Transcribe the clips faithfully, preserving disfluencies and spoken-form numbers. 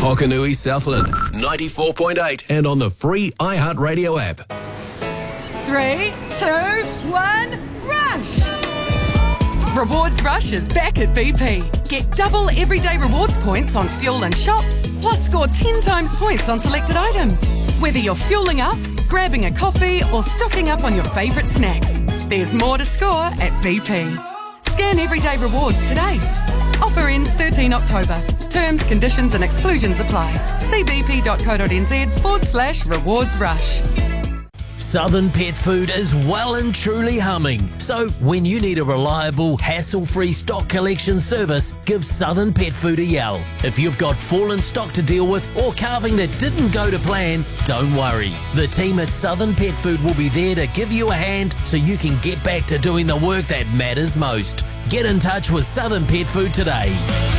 Hokanui Southland, ninety-four point eight, and on the free iHeartRadio app. Three, two, one, rush! Rewards Rush is back at B P. Get double everyday rewards points on fuel and shop, plus score ten times points on selected items. Whether you're fueling up, grabbing a coffee, or stocking up on your favourite snacks, there's more to score at B P. Scan everyday rewards today. Offer ends thirteenth October. Terms, conditions and exclusions apply. See bp.co.nz forward slash rewards rush. Southern Pet Food is well and truly humming. So when you need a reliable, hassle-free stock collection service, give Southern Pet Food a yell. If you've got fallen stock to deal with or calving that didn't go to plan, don't worry. The team at Southern Pet Food will be there to give you a hand so you can get back to doing the work that matters most. Get in touch with Southern Pet Food today.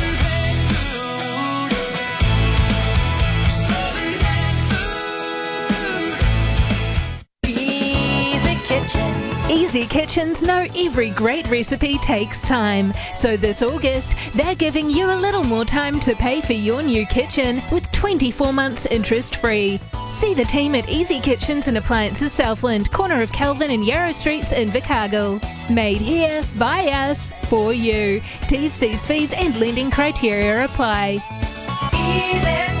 Easy Kitchens know every great recipe takes time. So this August, they're giving you a little more time to pay for your new kitchen with twenty-four months interest-free. See the team at Easy Kitchens and Appliances Southland, corner of Kelvin and Yarrow Streets in Invercargill. Made here, by us, for you. T's, C's, fees and lending criteria apply. Easy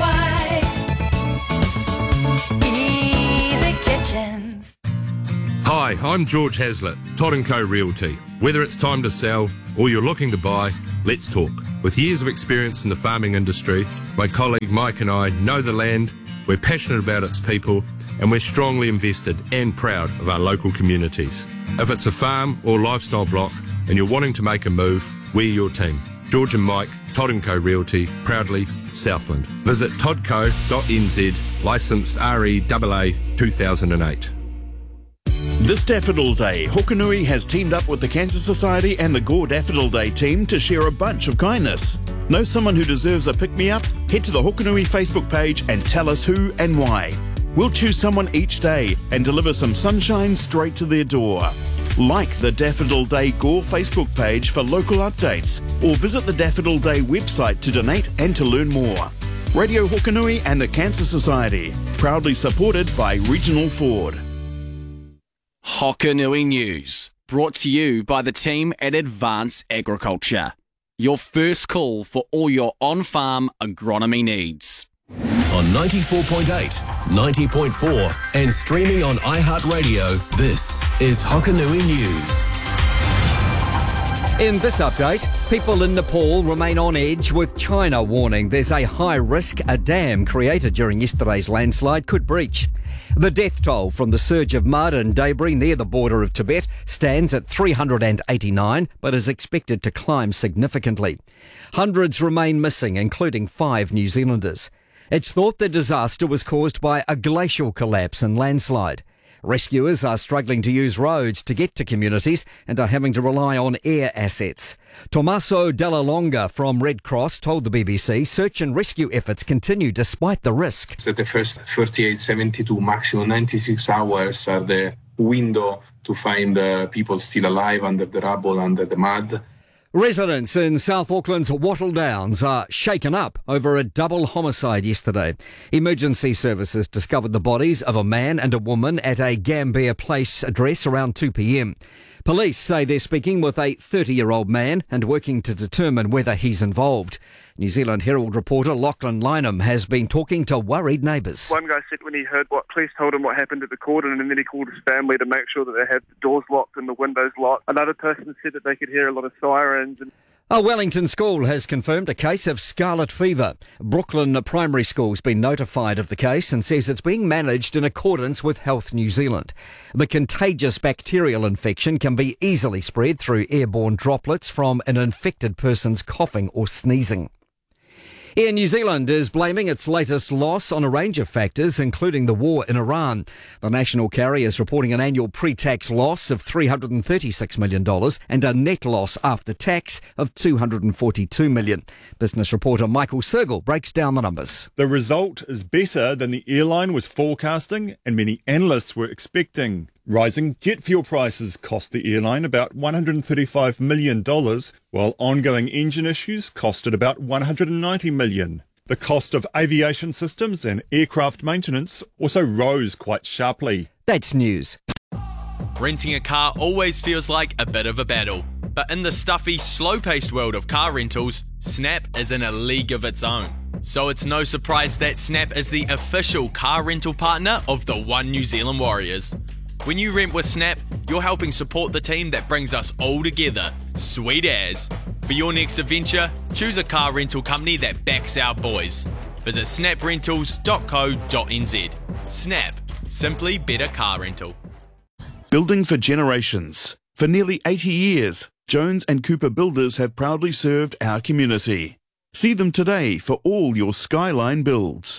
White. Easy Kitchens. Hi, I'm George Hazlitt, Todd and Co Realty. Whether it's time to sell or you're looking to buy, let's talk. With years of experience in the farming industry, my colleague Mike and I know the land, we're passionate about its people, and we're strongly invested and proud of our local communities. If it's a farm or lifestyle block and you're wanting to make a move, we're your team. George and Mike, Todd and Co Realty, proudly Southland. Visit toddco dot n z, licensed R E A A two thousand eight. This Daffodil Day, Hokanui has teamed up with the Cancer Society and the Gore Daffodil Day team to share a bunch of kindness. Know someone who deserves a pick-me-up? Head to the Hokanui Facebook page and tell us who and why. We'll choose someone each day and deliver some sunshine straight to their door. Like the Daffodil Day Gore Facebook page for local updates, or visit the Daffodil Day website to donate and to learn more. Radio Hokanui and the Cancer Society, proudly supported by Regional Ford. Hokanui News, brought to you by the team at Advanced Agriculture. Your first call for all your on-farm agronomy needs. On ninety-four point eight, ninety point four and streaming on iHeartRadio, this is Hokanui News. In this update, people in Nepal remain on edge with China warning there's a high risk a dam created during yesterday's landslide could breach. The death toll from the surge of mud and debris near the border of Tibet stands at three hundred eighty-nine, but is expected to climb significantly. Hundreds remain missing, including five New Zealanders. It's thought the disaster was caused by a glacial collapse and landslide. Rescuers are struggling to use roads to get to communities and are having to rely on air assets. Tommaso Della Longa from Red Cross told the B B C search and rescue efforts continue despite the risk. So the first forty-eight, seventy-two, maximum ninety-six hours are the window to find uh, people still alive under the rubble, under the mud. Residents in South Auckland's Wattle Downs are shaken up over a double homicide yesterday. Emergency services discovered the bodies of a man and a woman at a Gambier Place address around two p.m. Police say they're speaking with a thirty-year-old man and working to determine whether he's involved. New Zealand Herald reporter Lachlan Lynham has been talking to worried neighbours. One guy said when he heard what police told him what happened at the cordon, and then he called his family to make sure that they had the doors locked and the windows locked. Another person said that they could hear a lot of sirens. And A Wellington school has confirmed a case of scarlet fever. Brooklyn Primary School's been notified of the case and says it's being managed in accordance with Health New Zealand. The contagious bacterial infection can be easily spread through airborne droplets from an infected person's coughing or sneezing. Air New Zealand is blaming its latest loss on a range of factors, including the war in Iran. The national carrier is reporting an annual pre-tax loss of three hundred thirty-six million dollars and a net loss after tax of two hundred forty-two million dollars. Business reporter Michael Sergel breaks down the numbers. The result is better than the airline was forecasting and many analysts were expecting. Rising jet fuel prices cost the airline about one hundred thirty-five million dollars, while ongoing engine issues costed about one hundred ninety million dollars. The cost of aviation systems and aircraft maintenance also rose quite sharply. That's news. Renting a car always feels like a bit of a battle. But in the stuffy, slow-paced world of car rentals, Snap is in a league of its own. So it's no surprise that Snap is the official car rental partner of the One New Zealand Warriors. When you rent with Snap, you're helping support the team that brings us all together. Sweet as. For your next adventure, choose a car rental company that backs our boys. Visit snap rentals dot co dot n z. Snap. Simply better car rental. Building for generations. For nearly eighty years, Jones and Cooper Builders have proudly served our community. See them today for all your Skyline builds.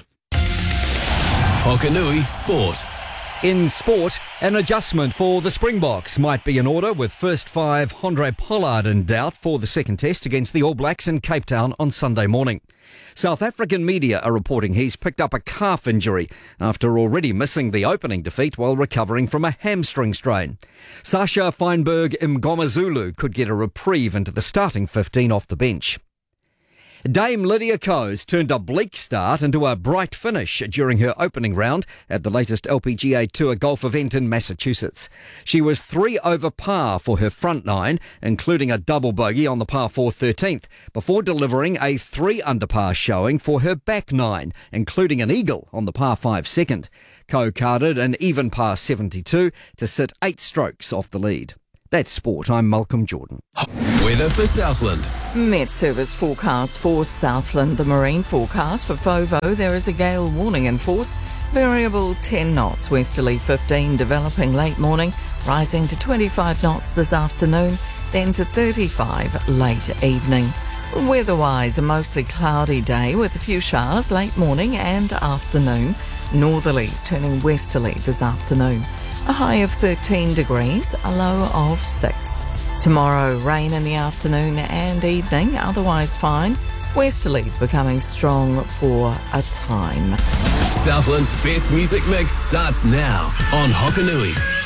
Hokanui Sport. In sport, an adjustment for the Springboks might be in order, with first five Handré Pollard in doubt for the second test against the All Blacks in Cape Town on Sunday morning. South African media are reporting he's picked up a calf injury after already missing the opening defeat while recovering from a hamstring strain. Sasha Feinberg Mngomezulu could get a reprieve into the starting fifteen off the bench. Dame Lydia Ko's turned a bleak start into a bright finish during her opening round at the latest L P G A Tour golf event in Massachusetts. She was three over par for her front nine, including a double bogey on the par four thirteenth, before delivering a three under par showing for her back nine, including an eagle on the par five second. Ko carded an even par seventy-two to sit eight strokes off the lead. That's sport. I'm Malcolm Jordan. Weather for Southland. Met Service forecast for Southland. The marine forecast for Fovo. There is a gale warning in force. Variable ten knots, westerly fifteen, developing late morning, rising to twenty-five knots this afternoon, then to thirty-five late evening. Weather-wise, a mostly cloudy day with a few showers late morning and afternoon. Northerlies turning westerly this afternoon. A high of thirteen degrees, a low of six. Tomorrow, rain in the afternoon and evening, otherwise fine. Westerlies becoming strong for a time. Southland's best music mix starts now on Hokanui.